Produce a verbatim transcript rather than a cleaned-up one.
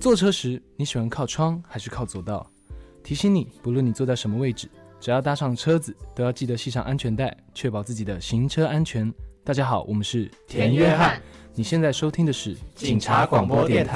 坐车时，你喜欢靠窗还是靠走道？提醒你，不论你坐在什么位置，只要搭上车子，都要记得系上安全带，确保自己的行车安全。大家好，我们是田约翰， 你现在收听的是警察广播电台。